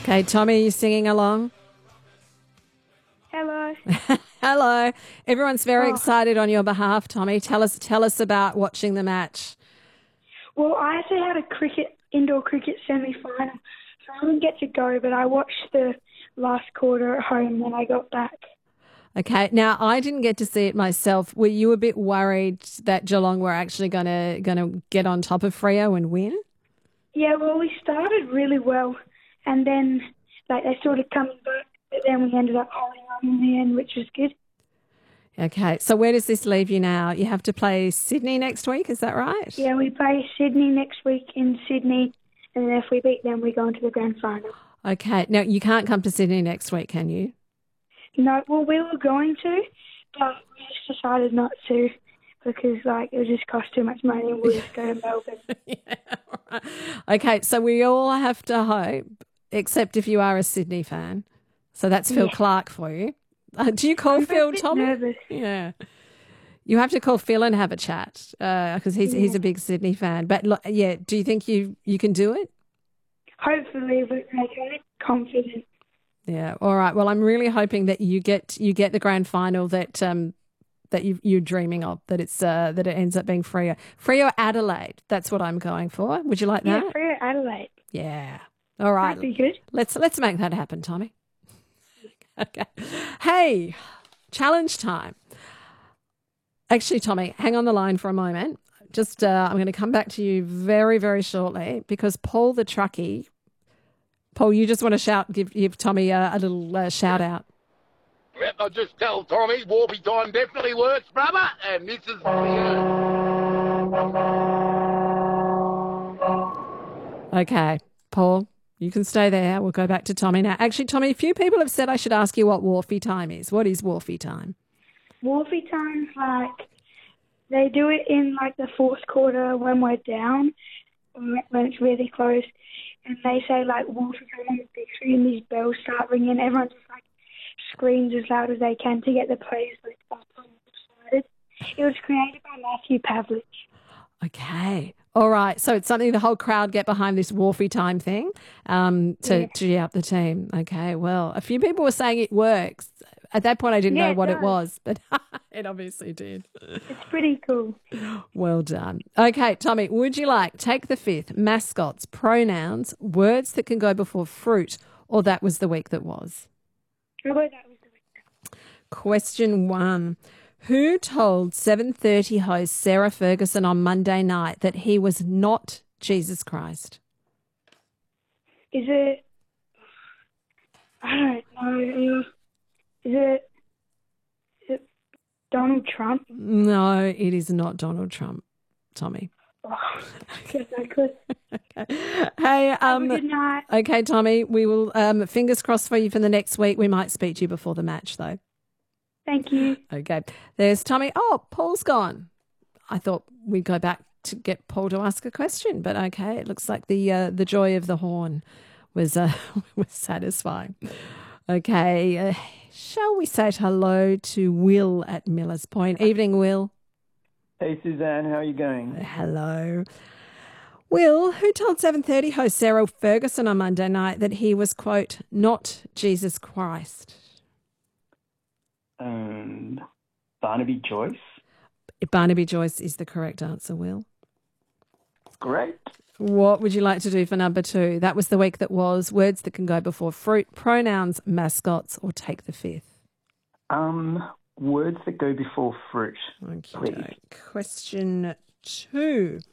Okay, Tommy, are you singing along? Hello. Hello. Everyone's very excited on your behalf, Tommy. Tell us about watching the match. Well, I actually had a indoor cricket semi-final, so I didn't get to go, but I watched the last quarter at home when I got back. Okay. Now, I didn't get to see it myself. Were you a bit worried that Geelong were actually going to get on top of Freo and win? Yeah, well, we started really well, and then they started coming back, but then we ended up holding on in the end, which was good. Okay. So where does this leave you now? You have to play Sydney next week, is that right? Yeah, we play Sydney next week in Sydney, and then if we beat them, we go into the grand final. Okay. Now, you can't come to Sydney next week, can you? No, well, we were going to, but we just decided not to because, it would just cost too much money and we'll just go to Melbourne. Yeah, right. Okay, so we all have to hope, except if you are a Sydney fan. So that's Phil Clark for you. Do you call Phil, Tommy? Nervous. Yeah. You have to call Phil and have a chat because he's a big Sydney fan. But, yeah, do you think you can do it? Hopefully, but I'm confident. Yeah. All right. Well, I'm really hoping that you get the grand final that you're dreaming of. That it ends up being Freo Adelaide. That's what I'm going for. Would you like that? Yeah, Freo Adelaide. Yeah. All right. That'd be good. Let's make that happen, Tommy. Okay. Hey, challenge time. Actually, Tommy, hang on the line for a moment. Just I'm going to come back to you very, very shortly because Paul the truckie. Paul, you just want to give Tommy a little shout out. Yep, I'll just tell Tommy, Warpy time definitely works, brother, and this is Okay, Paul, you can stay there. We'll go back to Tommy now. Actually, Tommy, a few people have said I should ask you what Wharfie time is. What is Wharfie time? Wharfie time's they do it in the fourth quarter when we're down, when it's really close. And they say, Wolves are coming on the big screen, and these bells start ringing. Everyone just, screams as loud as they can to get the players, up on the side. It was created by Matthew Pavlich. Okay. All right. So it's something the whole crowd get behind this Wharfie time thing to cheer up the team. Okay. Well, a few people were saying it works. At that point, I didn't know what it was, but it obviously did. It's pretty cool. Well done. Okay, Tommy, would you like take the fifth, mascots, pronouns, words that can go before fruit, or that was the week that was? How about that was the week? Question 1. Who told 7:30 host Sarah Ferguson on Monday night that he was not Jesus Christ? Is it... I don't know. Is it Donald Trump? No, it is not Donald Trump, Tommy. Oh, I guess I could. Okay. Hey, good night. Okay, Tommy, we will fingers crossed for you for the next week. We might speak to you before the match, though. Thank you. Okay. There's Tommy. Oh, Paul's gone. I thought we'd go back to get Paul to ask a question, but okay. It looks like the joy of the horn was was satisfying. Okay. Shall we say hello to Will at Millers Point? Evening, Will. Hey, Suzanne. How are you going? Hello. Will, who told 7:30 host Sarah Ferguson on Monday night that he was, quote, not Jesus Christ? Barnaby Joyce. Barnaby Joyce is the correct answer, Will. Great. What would you like to do for number 2? That was the week that was. Words that can go before fruit, pronouns, mascots, or take the fifth. Words that go before fruit. Okay. Question 2.